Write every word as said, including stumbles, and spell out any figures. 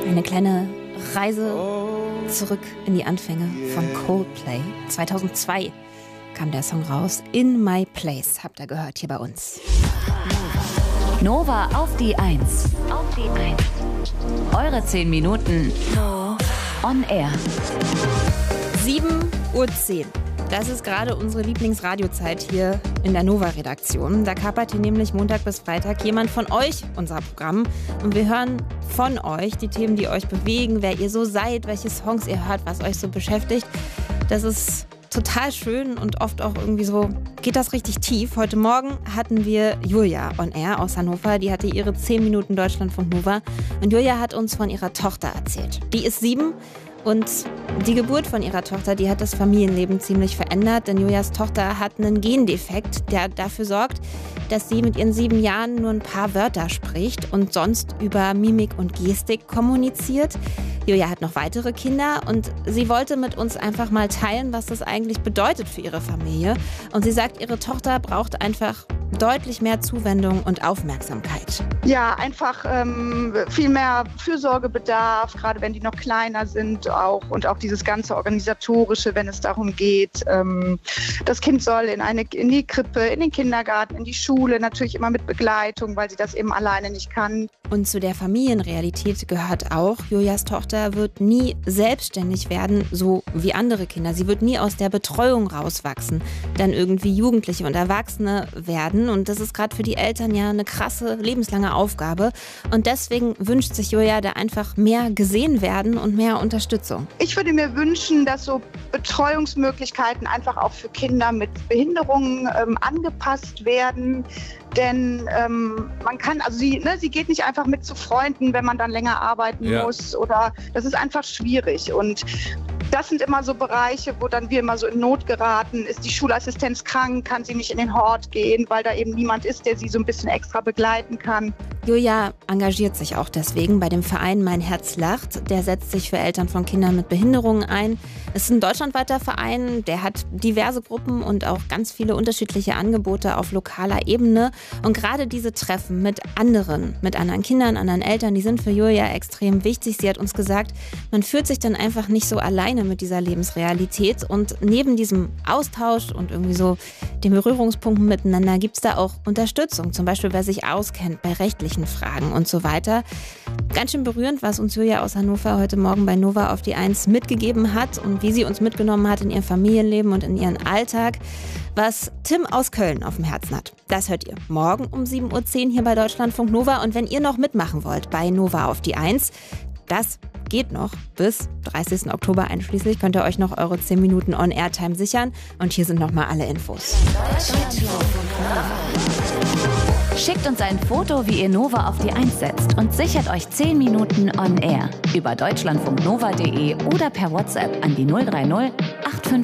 Eine kleine Reise zurück in die Anfänge von Coldplay. zweitausendzwei kam der Song raus. In My Place habt ihr gehört hier bei uns. Nova auf die Eins. Auf die Eins. Eure zehn Minuten on air. sieben Uhr zehn. Das ist gerade unsere Lieblingsradiozeit hier in der Nova-Redaktion. Da kapert hier nämlich Montag bis Freitag jemand von euch unser Programm. Und wir hören von euch die Themen, die euch bewegen, wer ihr so seid, welche Songs ihr hört, was euch so beschäftigt. Das ist total schön und oft auch irgendwie so, geht das richtig tief. Heute Morgen hatten wir Julia on Air aus Hannover. Die hatte ihre zehn Minuten Deutschlandfunk Nova. Und Julia hat uns von ihrer Tochter erzählt. Die ist sieben. Und die Geburt von ihrer Tochter, die hat das Familienleben ziemlich verändert, denn Julias Tochter hat einen Gendefekt, der dafür sorgt, dass sie mit ihren sieben Jahren nur ein paar Wörter spricht und sonst über Mimik und Gestik kommuniziert. Julia hat noch weitere Kinder und sie wollte mit uns einfach mal teilen, was das eigentlich bedeutet für ihre Familie. Und sie sagt, ihre Tochter braucht einfach deutlich mehr Zuwendung und Aufmerksamkeit. Ja, einfach ähm, viel mehr Fürsorgebedarf, gerade wenn die noch kleiner sind auch. Und auch dieses ganze Organisatorische, wenn es darum geht, ähm, das Kind soll in, eine, in die Krippe, in den Kindergarten, in die Schule, natürlich immer mit Begleitung, weil sie das eben alleine nicht kann. Und zu der Familienrealität gehört auch, Julias Tochter wird nie selbstständig werden, so wie andere Kinder. Sie wird nie aus der Betreuung rauswachsen, dann irgendwie Jugendliche und Erwachsene werden. Und das ist gerade für die Eltern ja eine krasse, lebenslange Aufgabe. Und deswegen wünscht sich Julia da einfach mehr gesehen werden und mehr Unterstützung. Ich würde mir wünschen, dass so Betreuungsmöglichkeiten einfach auch für Kinder mit Behinderungen ähm, angepasst werden. Denn ähm, man kann, also sie, ne, sie geht nicht einfach mit zu Freunden, wenn man dann länger arbeiten ja. muss. Oder das ist einfach schwierig. Und das sind immer so Bereiche, wo dann wir immer so in Not geraten. Ist die Schulassistenz krank, kann sie nicht in den Hort gehen, weil da eben niemand ist, der sie so ein bisschen extra begleiten kann. Julia engagiert sich auch deswegen bei dem Verein Mein Herz lacht. Der setzt sich für Eltern von Kindern mit Behinderungen ein. Es ist ein deutschlandweiter Verein, der hat diverse Gruppen und auch ganz viele unterschiedliche Angebote auf lokaler Ebene. Und gerade diese Treffen mit anderen, mit anderen Kindern, anderen Eltern, die sind für Julia extrem wichtig. Sie hat uns gesagt, man fühlt sich dann einfach nicht so alleine mit dieser Lebensrealität. Und neben diesem Austausch und irgendwie so den Berührungspunkten miteinander gibt es da auch Unterstützung. Zum Beispiel, wer sich auskennt bei rechtlichen Fragen und so weiter. Ganz schön berührend, was uns Julia aus Hannover heute Morgen bei Nova auf die Eins mitgegeben hat und wie sie uns mitgenommen hat in ihr Familienleben und in ihren Alltag. Was Tim aus Köln auf dem Herzen hat, das hört ihr morgen um sieben Uhr zehn hier bei Deutschlandfunk Nova. Und wenn ihr noch mitmachen wollt bei Nova auf die Eins, das geht noch bis dreißigsten Oktober einschließlich, könnt ihr euch noch eure zehn Minuten On-Air-Time sichern. Und hier sind nochmal alle Infos. Schickt uns ein Foto, wie ihr Nova auf die Eins setzt und sichert euch zehn Minuten On Air über deutschlandfunknova punkt de oder per WhatsApp an die null drei null acht fünf